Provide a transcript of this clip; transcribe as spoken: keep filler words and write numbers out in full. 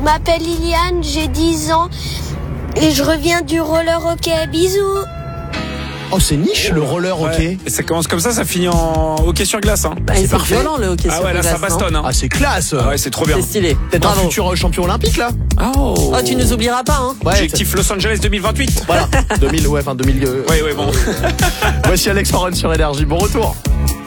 Je m'appelle Liliane, j'ai dix ans et je reviens du roller hockey. Bisous. Oh, c'est niche le roller hockey. Ouais. Et ça commence comme ça, ça finit en hockey sur glace. Hein. Bah, c'est parfait. violent le hockey Ah sur ouais, là glace, ça bastonne. Hein. Ah, c'est classe. Ah ouais, c'est trop bien. C'est stylé. Peut-être un Bravo. futur champion olympique là. Oh. Oh, tu nous oublieras pas, hein. Ouais, Objectif Los Angeles deux mille vingt-huit. Voilà, deux mille, ouais, enfin deux mille. euh, Ouais, ouais, bon. Voici Alex Warren sur Énergie. Bon retour.